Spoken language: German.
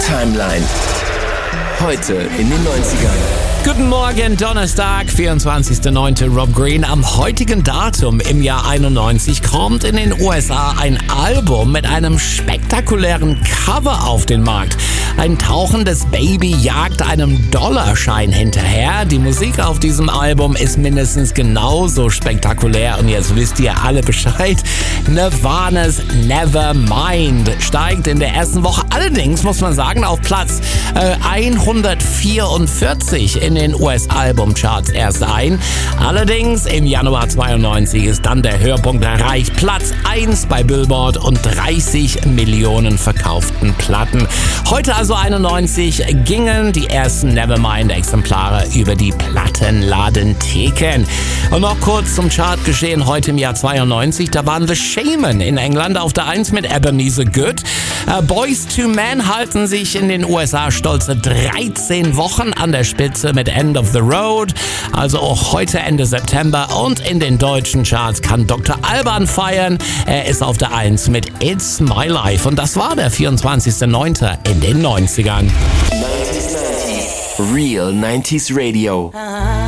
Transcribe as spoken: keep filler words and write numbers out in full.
Timeline. Heute in den neunzigern. Guten Morgen, Donnerstag, vierundzwanzigster neunter Rob Green. Am heutigen Datum im Jahr einundneunzig kommt in den U S A ein Album mit einem spektakulären Cover auf den Markt. Ein tauchendes Baby jagt einem Dollarschein hinterher. Die Musik auf diesem Album ist mindestens genauso spektakulär und jetzt wisst ihr alle Bescheid. Nirvana's Nevermind steigt in der ersten Woche allerdings, muss man sagen, auf Platz äh, hundertvierundvierzig in den U S-Albumcharts erst ein. Allerdings im Januar zweiundneunzig ist dann der Höhepunkt erreicht. Platz eins bei Billboard und dreißig Millionen verkauften Platten. Heute also einundneunzig gingen die ersten Nevermind-Exemplare über die Plattenladentheken. Und noch kurz zum Chartgeschehen heute im Jahr zweiundneunzig. Da waren The Shamen in England auf der eins mit Ebenezer Good. Uh, Boyz two Men halten sich in den U S A stolze dreizehn Wochen an der Spitze mit End of the Road. Also auch heute Ende September. Und in den deutschen Charts kann Doktor Alban feiern. Er ist auf der eins mit It's My Life. Und das war der vierundzwanzigster neunter in den neunzigern. Real nineties Radio.